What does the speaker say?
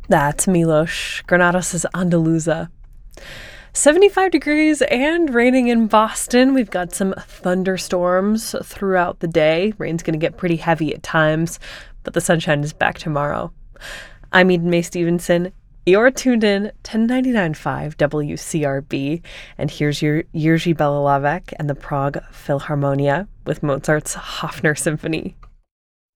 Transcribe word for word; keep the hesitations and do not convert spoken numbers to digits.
That's Milos Granados' Andaluza. seventy-five degrees and raining in Boston. We've got some thunderstorms throughout the day. Rain's going to get pretty heavy at times, but the sunshine is back tomorrow. I'm Eden May Stevenson. You're tuned in to ninety-nine point five W C R B, and here's your Jerzy Belohlavek and the Prague Philharmonia with Mozart's Hofner Symphony.